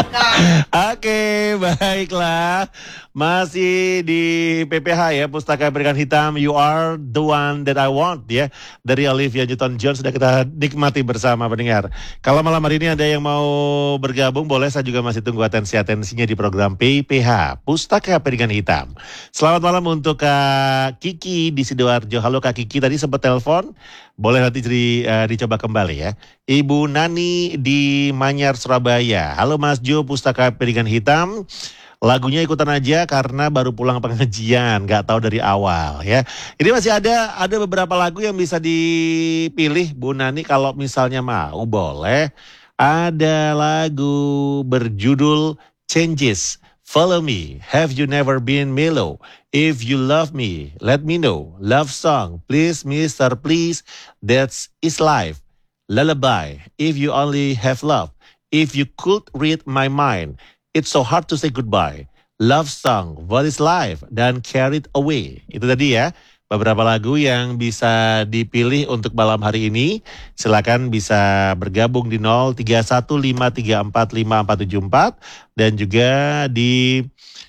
Oke, baiklah. Masih di PPH ya, Pustaka Pendidikan Hitam, You Are The One That I Want ya. Dari Olivia Newton-John sudah kita nikmati bersama pendengar. Kalau malam hari ini ada yang mau bergabung, boleh, saya juga masih tunggu atensinya di program PPH, Pustaka Pendidikan Hitam. Selamat malam untuk Kak Kiki di Sidoarjo. Halo Kak Kiki, tadi sempat telepon, boleh nanti dicoba kembali ya. Ibu Nani di Manyar, Surabaya. Halo Mas Jo, Pustaka Pendidikan Hitam. Lagunya ikutan aja karena baru pulang pengajian, nggak tahu dari awal ya. Ini masih ada beberapa lagu yang bisa dipilih Bu Nani kalau misalnya mau, boleh. Ada lagu berjudul Changes, Follow Me, Have You Never Been Mellow, If You Love Me, Let Me Know, Love Song, Please Mister Please, That's Is Life, Lullaby, If You Only Have Love, If You Could Read My Mind, It's So Hard to Say Goodbye, Love Song, What Is Life, dan Carried Away. Itu tadi ya, beberapa lagu yang bisa dipilih untuk malam hari ini. Silakan bisa bergabung di 0315345474 dan juga di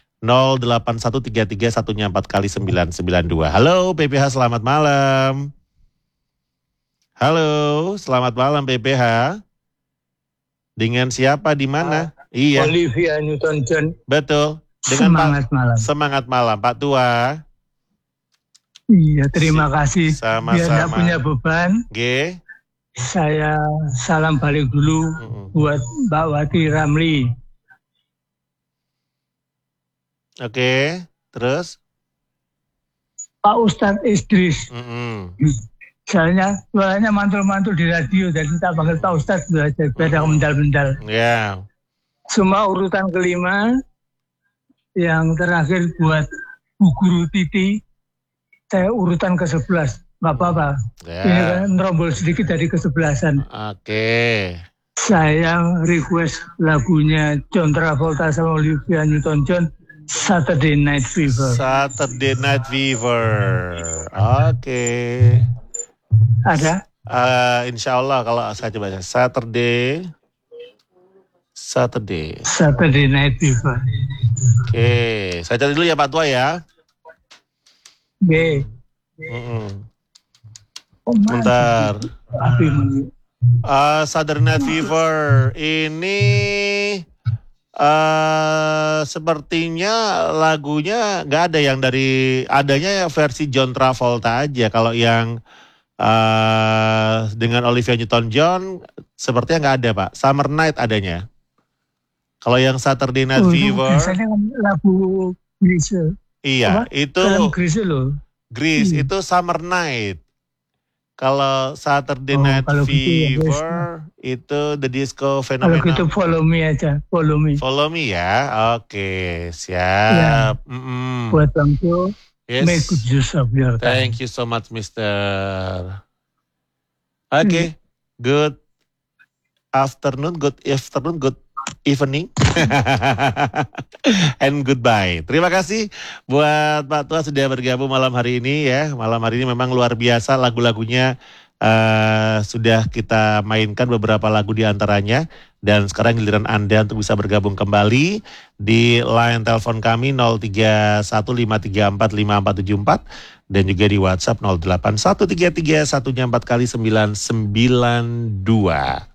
08133144 Halo PPH, selamat malam. Halo, selamat malam PPH. Dengan siapa, di mana? Iya. Olivia Newton-John. Betul. Dengan Semangat Semangat malam. malam, Pak Tua. Iya, terima kasih. Sama-sama. Biar tidak punya beban. G. Saya salam balik dulu buat Mbak Wati Ramli. Oke, terus? Pak Ustadz Idris. Soalnya suaranya mantul-mantul di radio, jadi tak panggil Pak Ustadz belajar beda mendal-mendal. Ya. Semua urutan kelima, yang terakhir buat Bu Guru Titi, saya urutan ke-11, nggak apa-apa. Ya. Ini kan nerombol sedikit dari ke-11an. Oke. Saya request lagunya John Travolta sama Olivia Newton-John, Saturday Night Fever. Saturday Night Fever. Oke. Ada? Insya Allah kalau saya coba Saturday Night Fever. Oke, saya cari dulu ya Pak Tua ya. B. Bentar. Saturday Night Fever ini sepertinya lagunya nggak ada yang dari, adanya versi John Travolta aja. Kalau yang dengan Olivia Newton-John sepertinya nggak ada Pak. Summer Night adanya. Kalau yang Saturday Night Fever, lagu Grease. Iya, itu Grease loh. Grease itu Summer Night. Kalau Saturday Night Fever itu The Disco Phenomenon. Kalau gitu Follow Me aja, Follow Me. Follow Me ya, oke, siap. Ya. Buat Bangku. Yes. Make good use of your time. Thank you so much, Mister. Okay, good afternoon, good evening, and goodbye. Terima kasih buat Pak Tua sudah bergabung malam hari ini ya. Malam hari ini memang luar biasa, lagu-lagunya sudah kita mainkan beberapa lagu di antaranya. Dan sekarang giliran Anda untuk bisa bergabung kembali di line telepon kami 0315345474 dan juga di WhatsApp 08133144 992.